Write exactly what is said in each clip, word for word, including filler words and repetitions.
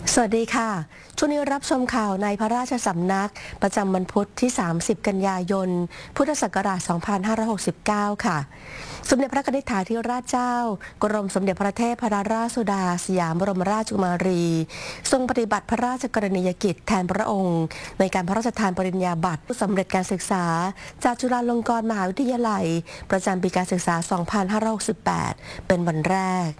สวัสดีค่ะช่วงนี้รับชมข่าวในพระราชสำนักประจำวันพุธที่ สามสิบ กันยายน พุทธศักราช สองพันห้าร้อยหกสิบเก้า ค่ะ สมเด็จพระนิธิถาธิราชเจ้ากรมสมเด็จพระเทพรัตนราชสุดาสยามบรมราชกุมารีทรงปฏิบัติพระราชกรณียกิจแทนพระองค์ในการพระราชทานปริญญาบัตรผู้สำเร็จการศึกษาจากจุฬาลงกรณ์มหาวิทยาลัยประจำปีการศึกษา สองพันห้าร้อยหกสิบแปด เป็นวันแรก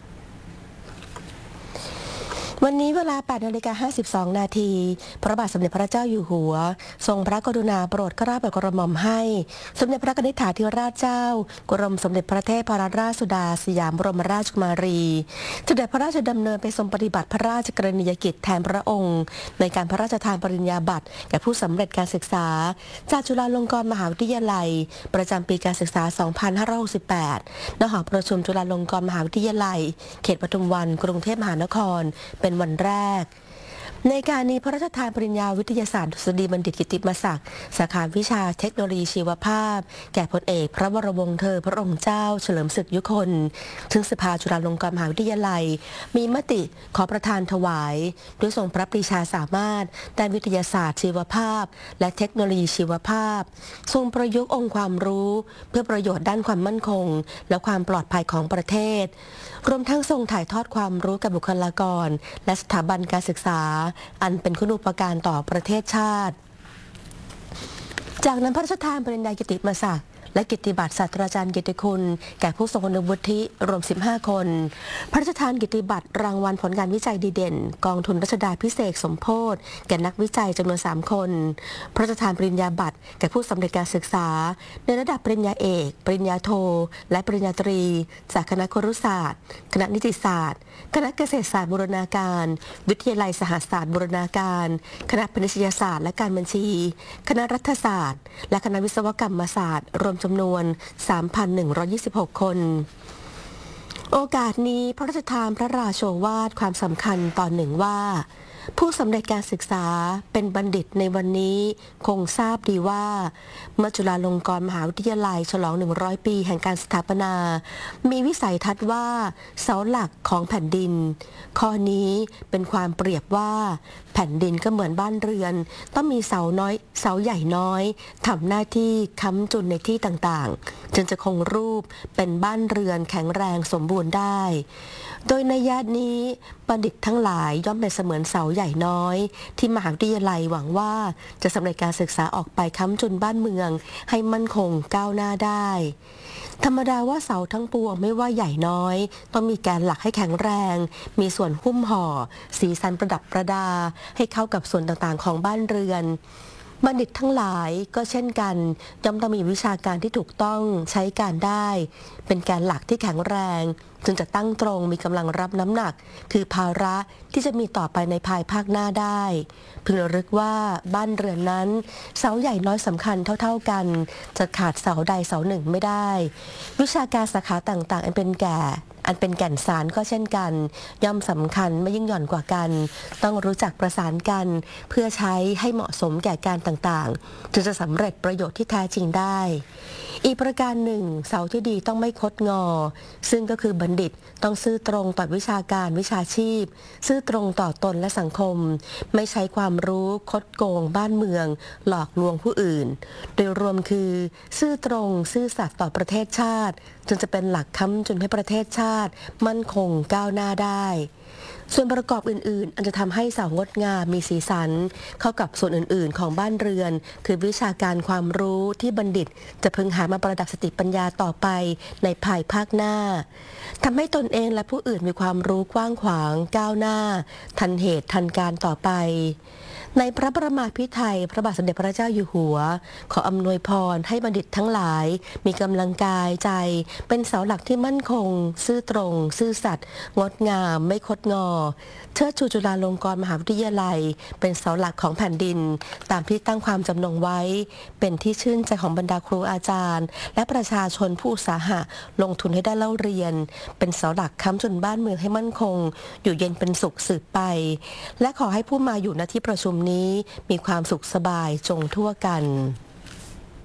วันนี้เวลา แปดนาฬิกาห้าสิบสอง นาทีพระบาทสมเด็จพระเจ้าอยู่หัวทรงพระกรุณาโปรดเกล้าโปรดกระหม่อมให้สมเด็จพระนิธิถาธิราชเจ้ากรมสมเด็จพระเทพรัตนราชสุดาสยามบรมราชกุมารีเสด็จพระราชดำเนินไปทรงปฏิบัติพระราชกรณียกิจแทนพระองค์ในการพระราชทานปริญญาบัตรแก่ผู้สำเร็จการศึกษาจากจุฬาลงกรณ์มหาวิทยาลัยประจำปีการศึกษา สองพันห้าร้อยหกสิบแปด ณ หอประชุมจุฬาลงกรณ์มหาวิทยาลัยเขตปทุมวันกรุงเทพมหานครเป็นวันแรกในการนี้พระราชทานปริญญาวิทยาศาสตร์ดุษฎีบัณฑิตกิตติมศักดิ์สาขาวิชาเทคโนโลยีชีวภาพแก่พลเอกพระวรวงศ์เธอพระองค์เจ้าเฉลิมศึกยุคนซึ่งสภาจุฬาลงกรณ์มหาวิทยาลัยมีมติขอประทานถวายด้วยทรงพระปรีชาสามารถด้านวิทยาศาสตร์ชีวภาพและเทคโนโลยีชีวภาพทรงประยุกต์องค์ความรู้เพื่อประโยชน์ด้านความมั่นคงและความปลอดภัยของประเทศรวมทั้งทรงถ่ายทอดความรู้กับบุคลากรและสถาบันการศึกษาอันเป็นคุณูปการต่อประเทศชาติจากนั้นพระราชทานปริญญากิตติมศักดิ์และกิตติบัตรศาสตราจารย์เกียรติคุณแก่ผู้ทรงคุณวุฒิรวม สิบห้า คนพระราชทานกิตติบัตรรางวัลผลการวิจัยดีเด่นกองทุนรัชดาพิเศษสมโภชแก่นักวิจัยจำนวน สาม คนพระราชทานปริญญาบัตรแก่ผู้สำเร็จการศึกษาในระดับปริญญาเอกปริญญาโทและปริญญาตรีจากคณะครุศาสตร์คณะนิติศาสตร์คณะเกษตรศาสตร์บูรณาการวิทยาลัยสหศาสตร์บูรณาการคณะพณิชยศาสตร์และการบัญชีคณะรัฐศาสตร์และคณะวิศวกรรมศาสตร์รวมจำนวน สามพันหนึ่งร้อยยี่สิบหก คนโอกาสนี้พระราชทานพระราโชวาทความสำคัญตอนหนึ่งว่าผู้สำเร็จการศึกษาเป็นบัณฑิตในวันนี้คงทราบดีว่าเมื่อจุฬาลงกรณ์มหาวิทยาลัยฉลองหนึ่งร้อยปีแห่งการสถาปนามีวิสัยทัศน์ว่าเสาหลักของแผ่นดินข้อนี้เป็นความเปรียบว่าแผ่นดินก็เหมือนบ้านเรือนต้องมีเสาน้อยเสาใหญ่น้อยทำหน้าที่ค้ำจุนในที่ต่างๆจึงจะคงรูปเป็นบ้านเรือนแข็งแรงสมบูรณ์ได้โดยในยะนี้บัณฑิตทั้งหลายย่อมเป็นเสมือนเสาใหญ่น้อยที่มหาวิทยาลัยหวังว่าจะสำเร็จการศึกษาออกไปค้ำจุนบ้านเมืองให้มั่นคงก้าวหน้าได้ธรรมดาว่าเสาทั้งปวงไม่ว่าใหญ่น้อยต้องมีแกนหลักให้แข็งแรงมีส่วนหุ้มห่อสีสันประดับประดาให้เข้ากับส่วนต่างๆของบ้านเรือนบัณฑิตทั้งหลายก็เช่นกันย่อมต้องมีวิชาการที่ถูกต้องใช้การได้เป็นแกนหลักที่แข็งแรงจึงจะตั้งตรงมีกำลังรับน้ำหนักคือภาระที่จะมีต่อไปในภายภาคหน้าได้พึงระลึกว่าบ้านเรือนนั้นเสาใหญ่น้อยสำคัญเท่าๆกันจะขาดเสาใดเสาหนึ่งไม่ได้วิชาการสาขาต่างๆอันเป็นแก่อันเป็นแก่นสารก็เช่นกันย่อมสำคัญไม่ยิ่งหย่อนกว่ากันต้องรู้จักประสานกันเพื่อใช้ให้เหมาะสมแก่การต่างๆจึงจะสำเร็จประโยชน์ที่แท้จริงได้อีกประการหนึ่งเสาที่ดีต้องไม่คดงอซึ่งก็คือบัณฑิตต้องซื่อตรงต่อวิชาการวิชาชีพซื่อตรงต่อตนและสังคมไม่ใช้ความรู้คดโกงบ้านเมืองหลอกลวงผู้อื่นโดยรวมคือซื่อตรงซื่อสัตย์ต่อประเทศชาติจึงจะเป็นหลักค้ำจุนให้ประเทศชาติมั่นคงก้าวหน้าได้ส่วนประกอบอื่นๆอันจะทำให้เสางดงามมีสีสันเข้ากับส่วนอื่นๆของบ้านเรือนคือวิชาการความรู้ที่บัณฑิตจะพึงหามาประดับสติปัญญาต่อไปในภายภาคหน้าทำให้ตนเองและผู้อื่นมีความรู้กว้างขวางก้าวหน้าทันเหตุทันการต่อไปในพระประมาภิไธยพระบาทสมเด็จพระเจ้าอยู่หัวขออำนวยพรให้บัณฑิตทั้งหลายมีกำลังกายใจเป็นเสาหลักที่มั่นคงซื่อตรงซื่อสัตย์งดงามไม่คดงอเชิดชูจุฬาลงกรณ์มหาวิทยาลัยเป็นเสาหลักของแผ่นดินตามที่ตั้งความจำนงไว้เป็นที่ชื่นใจของบรรดาครูอาจารย์และประชาชนผู้อุตสาหะลงทุนให้ได้เล่าเรียนเป็นเสาหลักค้ำจุนบ้านเมืองให้มั่นคงอยู่เย็นเป็นสุขสืบไปและขอให้ผู้มาอยู่ณที่ประชุมนี้มีความสุขสบายจงทั่วกัน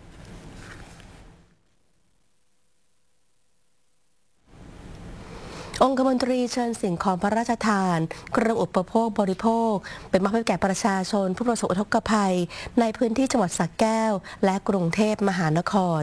อองคมนตรีเชิญสิ่งของพระราชทานเครื่องอุปโภคบริโภคเป็นมอบให้แก่ประชาชนผู้ประสบอุทกภัยในพื้นที่จังหวัดสระแก้วและกรุงเทพมหานคร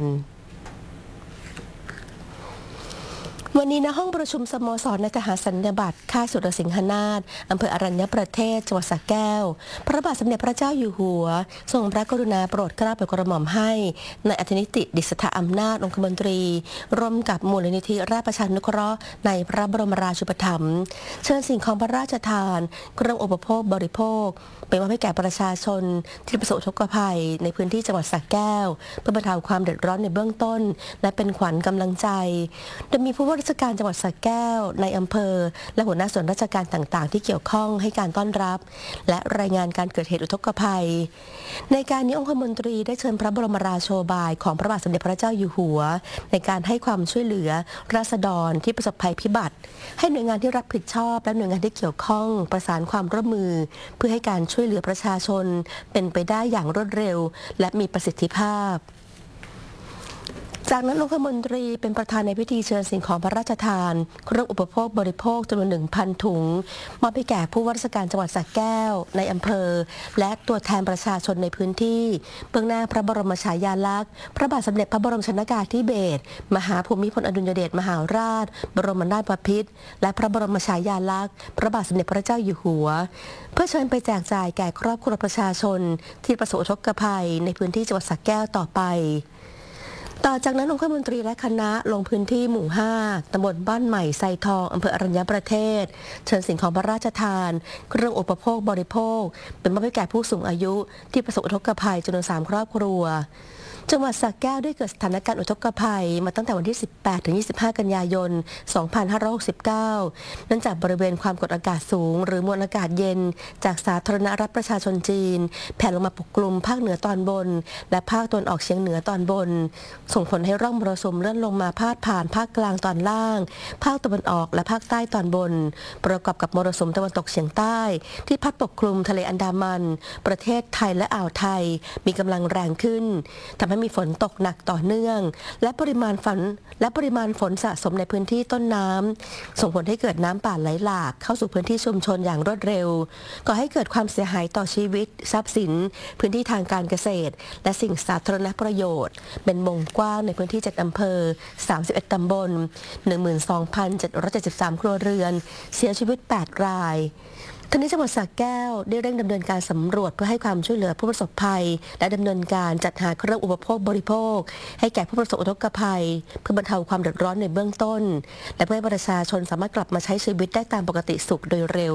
วันนี้ณห้องประชุมสโมสรนายทหารสัญญาบัตรค่ายสุรสิงหนาถอำเภออรัญญประเทศจังหวัดสระแก้วพระบาทสมเด็จพระเจ้าอยู่หัวทรงพระกรุณาโปรดเกล้าโปรดกระหม่อมให้ในอัธนิติดิษฐาอำนาจองคมนตรีร่วมกับมูลนิธิราชประชานุเคราะห์ในพระบรมราชูปถัมภ์เชิญสิ่งของพระราชทานเครื่องอุปโภคบริโภคเป็นมอบให้แก่ประชาชนที่ประสบอุทกภัยในพื้นที่จังหวัดสระแก้วเพื่อบรรเทาความเดือดร้อนในเบื้องต้นและเป็นขวัญกำลังใจโดยมีผู้ว่าราชการจังหวัดสระแก้วในอำเภอและหัวหน้าส่วนราชการต่างๆที่เกี่ยวข้องให้การต้อนรับและรายงานการเกิดเหตุอุทกภัยในการนี้องคมนตรีได้เชิญพระบรมราโชบายของพระบาทสมเด็จพระเจ้าอยู่หัวในการให้ความช่วยเหลือราษฎรที่ประสบภัยพิบัติให้หน่วยงานที่รับผิดชอบและหน่วยงานที่เกี่ยวข้องประสานความร่วมมือเพื่อให้การช่วยเหลือประชาชนเป็นไปได้อย่างรวดเร็วและมีประสิทธิภาพจากนั้นองคมนตรีเป็นประธานในพิธีเชิญสิ่งของพระราชทานเครื่องอุปโภคบริโภคจำนวน หนึ่งพัน ถุงมอบให้แก่ผู้ว่าราชการจังหวัดสระแก้วในอำเภอและตัวแทนประชาชนในพื้นที่เบื้องหน้าพระบรมฉายาลักษณ์พระบาทสมเด็จพระบรมชนกาธิเบศรมหาภูมิพลอดุลยเดชมหาราชบรมนาถบพิตรและพระบรมฉายาลักษณ์พระบาทสมเด็จพระเจ้าอยู่หัวเพื่อเชิญไปแจกจ่ายแก่ครอบครัวประชาชนที่ประสบอุทกภัยในพื้นที่จังหวัดสระแก้วต่อไปต่อจากนั้นองคมนตรีและคณะลงพื้นที่หมู่ห้าตำบลบ้านใหม่ไซทองอำเภออรัญญประเทศเชิญสิ่งของพระราชทานเครื่องอุปโภคบริโภคเป็นมอบให้แก่ผู้สูงอายุที่ประสบอุทกภัยจำนวนสามครอบครัวจังหวัดสระแก้วได้เกิดสถานการณ์อุทกภัยมาตั้งแต่วันที่ สิบแปดถึงยี่สิบห้า กันยายน สองพันห้าร้อยหกสิบเก้า เนื่องจากบริเวณความกดอากาศสูงหรือมวลอากาศเย็นจากสาธารณรัฐประชาชนจีนแผ่ลงมาปกคลุมภาคเหนือตอนบนและภาคตะวันออกเฉียงเหนือตอนบนส่งผลให้ร่องมรสุมเลื่อนลงมาพาดผ่านภาคกลางตอนล่างภาคตะวันออกและภาคใต้ตอนบนประกอบกับมรสุมตะวันตกเฉียงใต้ที่พัดปกคลุมทะเลอันดามันประเทศไทยและอ่าวไทยมีกำลังแรงขึ้นทำให้มีฝนตกหนักต่อเนื่องและปริมาณฝนและปริมาณฝนสะสมในพื้นที่ต้นน้ำส่งผลให้เกิดน้ำป่าไหลหลากเข้าสู่พื้นที่ชุมชนอย่างรวดเร็วก่อให้เกิดความเสียหายต่อชีวิตทรัพย์สินพื้นที่ทางการเกษตรและสิ่งสาธารณประโยชน์เป็นวงกว้างในพื้นที่เจ็ดอำเภอสามสิบเอ็ดตำบล หนึ่งหมื่นสองพันเจ็ดร้อยเจ็ดสิบสาม ครัวเรือนเสียชีวิตแปดรายทางนี้จังหวัดสระแก้วได้เร่งดำเนินการสำรวจเพื่อให้ความช่วยเหลือผู้ประสบภัยและดำเนินการจัดหาเครื่องอุปโภคบริโภคให้แก่ผู้ประสบอุทกภัยเพื่อบรรเทาความเดือดร้อนในเบื้องต้นและเพื่อให้ประชาชนสามารถกลับมาใช้ชีวิตได้ตามปกติสุขโดยเร็ว